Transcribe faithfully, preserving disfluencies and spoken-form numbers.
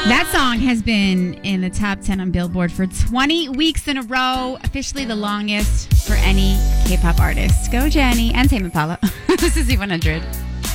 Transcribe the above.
That song has been in the top ten on Billboard for twenty weeks in a row, officially the longest for any K-pop artist. Go Jennie and Tame Impala. This is Z one hundred.